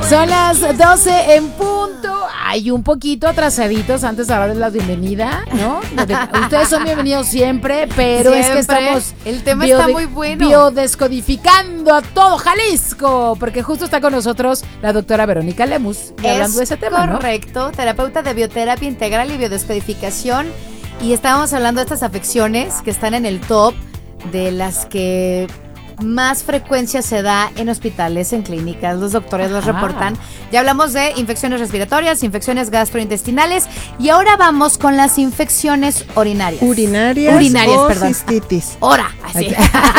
Son las 12 en punto. Hay un poquito atrasaditos antes de darles la bienvenida, ¿no? Ustedes son bienvenidos siempre, pero siempre. Es que estamos... El tema está muy bueno. Biodescodificando a todo Jalisco, porque justo está con nosotros la doctora Verónica Lemus, hablando de ese tema, correcto, ¿no? Terapeuta de bioterapia integral y biodescodificación. Y estábamos hablando de estas afecciones que están en el top de las que más frecuencia se da en hospitales, en clínicas, los doctores los reportan. Ya hablamos de infecciones respiratorias, infecciones gastrointestinales y ahora vamos con las infecciones urinarias. Urinarias o perdón. Cistitis. Ahora, así.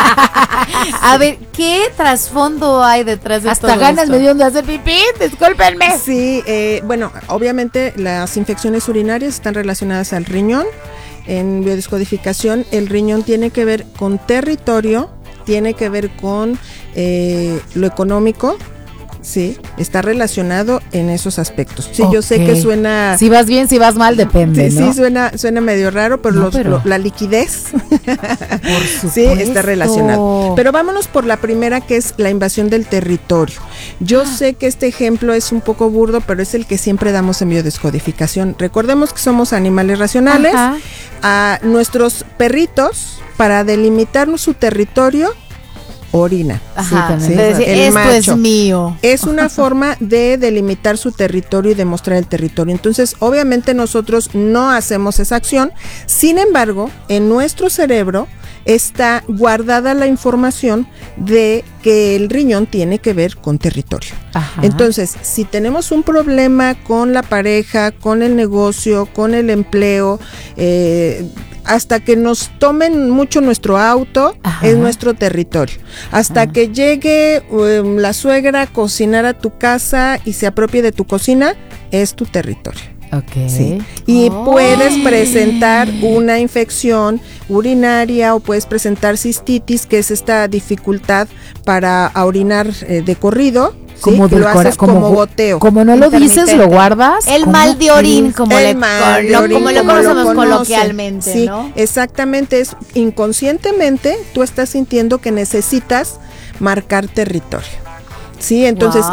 A ver, ¿qué trasfondo hay detrás de hasta todo ganas esto? me dio de hacer pipí, discúlpenme. Sí, bueno, obviamente las infecciones urinarias están relacionadas al riñón. En biodescodificación, el riñón tiene que ver con territorio, tiene que ver con lo económico, sí, está relacionado en esos aspectos. Sí, okay. Yo sé que suena... Si vas bien, si vas mal, depende, sí, ¿no? Sí, suena medio raro, pero, la liquidez sí está relacionado. Pero vámonos por la primera, que es la invasión del territorio. Yo sé que este ejemplo es un poco burdo, pero es el que siempre damos en biodescodificación. Recordemos que somos animales racionales. A nuestros perritos, para delimitar su territorio, orina. Ajá, ¿sí? Esto macho. Es mío. Es una forma de delimitar su territorio y demostrar el territorio. Entonces, obviamente nosotros no hacemos esa acción. Sin embargo, en nuestro cerebro está guardada la información de que el riñón tiene que ver con territorio. Ajá. Entonces, si tenemos un problema con la pareja, con el negocio, con el empleo, hasta que nos tomen mucho nuestro auto, ajá, es nuestro territorio. Hasta ajá, que llegue la suegra a cocinar a tu casa y se apropie de tu cocina, es tu territorio. Okay. Sí. Y puedes presentar una infección urinaria o puedes presentar cistitis, que es esta dificultad para orinar de corrido. Como ¿sí? Lo haces como goteo. Como no lo dices, lo guardas. El mal de orín, como lo conocemos coloquialmente, sí, ¿no? Exactamente, es inconscientemente tú estás sintiendo que necesitas marcar territorio. Sí, entonces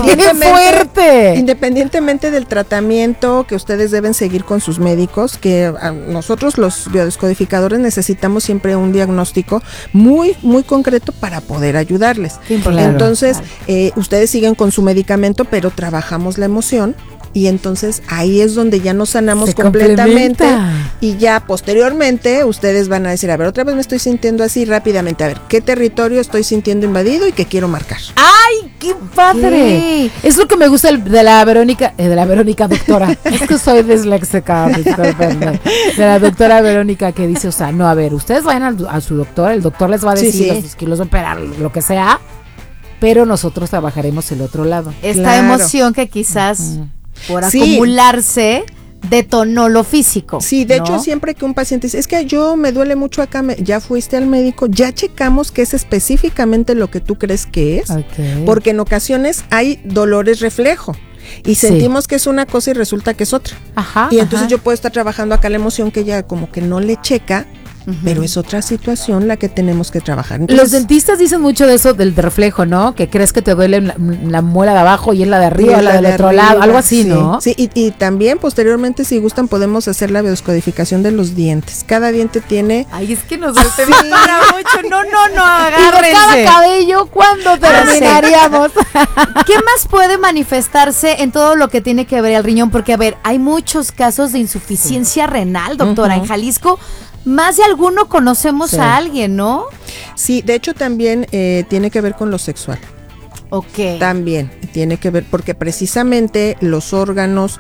independientemente del tratamiento que ustedes deben seguir con sus médicos, que nosotros los biodescodificadores necesitamos siempre un diagnóstico muy, muy concreto para poder ayudarles. Sí, claro, entonces, claro. Ustedes siguen con su medicamento, pero trabajamos la emoción. Y entonces ahí es donde ya nos sanamos completamente y ya posteriormente ustedes van a decir, a ver, otra vez me estoy sintiendo así rápidamente, a ver, ¿qué territorio estoy sintiendo invadido y qué quiero marcar? ¡Ay, qué padre! Es lo que me gusta de la Verónica doctora. Es que soy disléxica, de la doctora Verónica, que dice, o sea, no, a ver, ustedes vayan a su doctor, el doctor les va a decir los kilos de operar, lo que sea, pero nosotros trabajaremos el otro lado. Esta emoción que quizás... por acumularse, detonó lo físico. Sí, de hecho, siempre que un paciente dice, es que yo me duele mucho acá, ya fuiste al médico, ya checamos que es específicamente lo que tú crees que es, porque en ocasiones hay dolores reflejo. Y sentimos que es una cosa y resulta que es otra. Ajá, y entonces yo puedo estar trabajando acá la emoción que ella como que no le checa, pero es otra situación la que tenemos que trabajar. Entonces, los dentistas dicen mucho de eso del reflejo, ¿no? Que crees que te duele la muela de abajo y es la de arriba, la del otro lado, algo así, ¿no? Sí, y también posteriormente, si gustan, podemos hacer la biodescodificación de los dientes. Cada diente tiene... Ay, es que nos saltemos para mucho. No, agárrense. Y cada cabello, ¿cuándo terminaríamos? ¿Qué más puede manifestarse en todo lo que tiene que ver el riñón? Porque, a ver, hay muchos casos de insuficiencia renal, doctora, en Jalisco. Más de alguno conocemos a alguien, ¿no? Sí, de hecho también tiene que ver con lo sexual. Okay. También tiene que ver, porque precisamente los órganos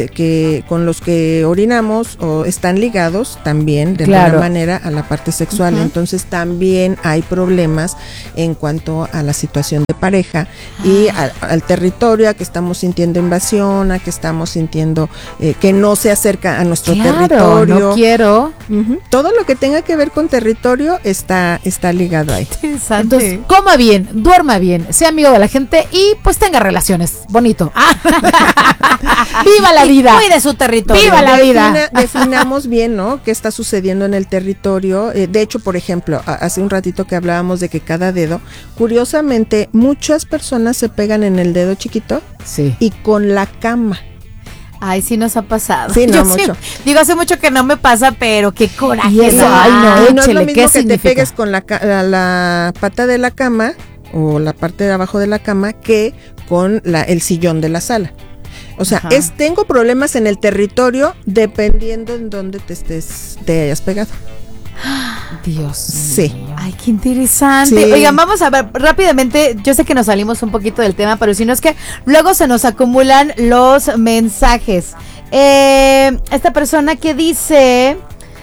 que con los que orinamos están ligados también de alguna manera a la parte sexual. Entonces también hay problemas en cuanto a la situación de pareja y al territorio, a que estamos sintiendo invasión, a que estamos sintiendo que no se acerca a nuestro territorio. No quiero. Todo lo que tenga que ver con territorio está ligado ahí. Entonces, coma bien, duerma bien, sea amigo de la gente y pues tenga relaciones. Bonito. ¡Viva la vida! Cuide su territorio. ¡Viva la vida! Definamos bien, ¿no? ¿Qué está sucediendo en el territorio? De hecho, por ejemplo, hace un ratito que hablábamos de que cada dedo, curiosamente, muchas personas se pegan en el dedo chiquito y con la cama. Ay, sí nos ha pasado. Sí, no, Yo mucho. Digo, hace mucho que no me pasa, pero qué coraje. Y eso, ay, no, no es lo échele, mismo ¿qué que significa? te pegues con la pata de la cama o la parte de abajo de la cama que con el sillón de la sala. O sea, tengo problemas en el territorio dependiendo en dónde te hayas pegado. Dios. Sí. Mío. Ay, qué interesante. Sí. Oigan, vamos a ver rápidamente. Yo sé que nos salimos un poquito del tema, pero si no es que luego se nos acumulan los mensajes. Esta persona que dice...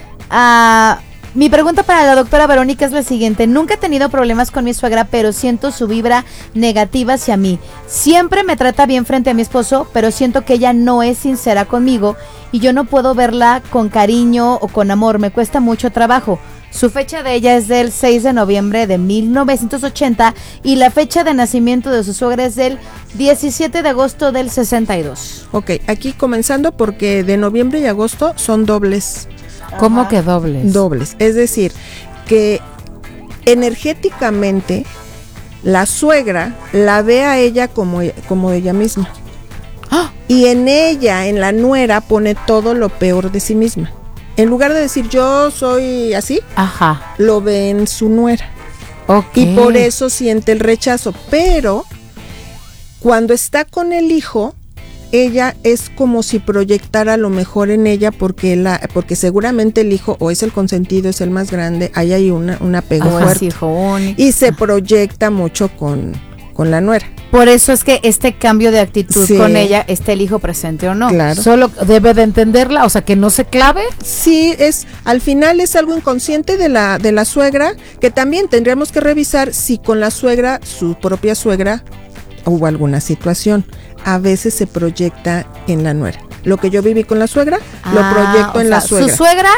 mi pregunta para la doctora Verónica es la siguiente. Nunca he tenido problemas con mi suegra, pero siento su vibra negativa hacia mí. Siempre me trata bien frente a mi esposo, pero siento que ella no es sincera conmigo y yo no puedo verla con cariño o con amor. Me cuesta mucho trabajo. Su fecha de ella es del 6 de noviembre de 1980 y la fecha de nacimiento de su suegra es del 17 de agosto del 62. Ok, aquí comenzando porque de noviembre y agosto son dobles. ¿Cómo que dobles? Dobles, es decir, que energéticamente la suegra la ve a ella como ella misma. ¡Ah! Y en ella, en la nuera, pone todo lo peor de sí misma. En lugar de decir yo soy así, lo ve en su nuera. Okay. Y por eso siente el rechazo. Pero cuando está con el hijo, ella es como si proyectara lo mejor en ella porque seguramente el hijo o es el consentido, es el más grande, ahí hay un apego fuerte y se proyecta mucho con la nuera. Por eso es que este cambio de actitud con ella, esté el hijo presente o no. Claro. Solo debe de entenderla, o sea, que no se clave. Sí, al final es algo inconsciente de la suegra, que también tendríamos que revisar si con la suegra, su propia suegra, hubo alguna situación. A veces se proyecta en la nuera. Lo que yo viví con la suegra, lo proyecto en la suegra. Su suegra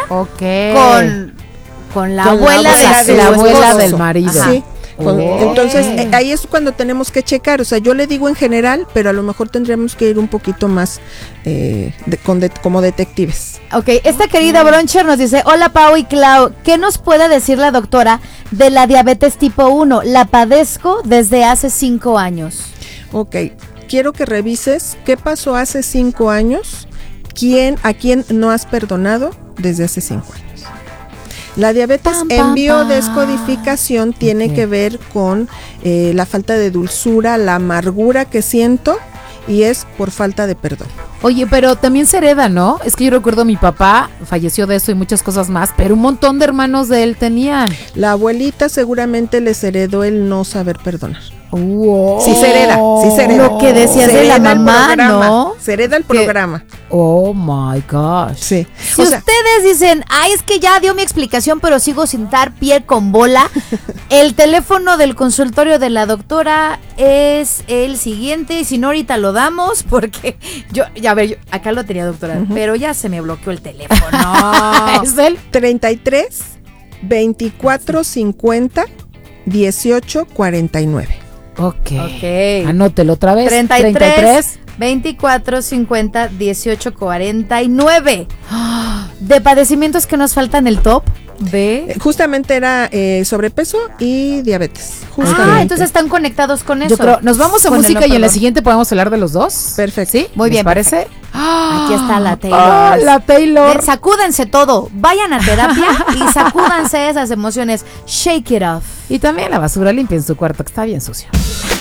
con la abuela la abuela del marido. Sí. Entonces, ahí es cuando tenemos que checar. O sea, yo le digo en general, pero a lo mejor tendríamos que ir un poquito más como detectives. Ok, esta querida Broncher nos dice: hola Pau y Clau, ¿qué nos puede decir la doctora de la diabetes tipo 1? La padezco desde hace 5 años. Ok, quiero que revises qué pasó hace 5 años, a quién no has perdonado desde hace 5 años. La diabetes en biodescodificación tiene que ver con la falta de dulzura, la amargura que siento, y es por falta de perdón. Oye, pero también se hereda, ¿no? Es que yo recuerdo a mi papá, falleció de eso y muchas cosas más, pero un montón de hermanos de él tenían. La abuelita seguramente les heredó el no saber perdonar. Wow. Sí se hereda. Lo que decías de la mamá, ¿no? Se hereda el programa. Oh my gosh. Sí. Si ustedes dicen, ay, es que ya dio mi explicación, pero sigo sin dar pie con bola, el teléfono del consultorio de la doctora es el siguiente, y si no ahorita lo damos, porque yo acá lo tenía, doctora, pero ya se me bloqueó el teléfono. Es el 33 24 50 18 49. Ok. Anótelo otra vez. 33 24 50 18 49. De padecimientos que nos faltan el top de... Justamente era sobrepeso y diabetes. Justamente. Entonces están conectados con eso. Yo creo, nos vamos a música y en la siguiente podemos hablar de los dos. Perfecto. ¿Sí? Muy bien. ¿Parece? Aquí está la Taylor. La Taylor. Sacúdense todo. Vayan a terapia y sacúdanse esas emociones. Shake it off. Y también la basura limpia en su cuarto, que está bien sucio.